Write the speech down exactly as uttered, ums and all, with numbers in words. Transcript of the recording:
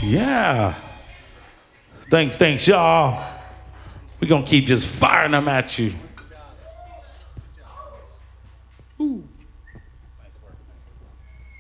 Yeah. Thanks, thanks, y'all. We're going to keep just firing them at you.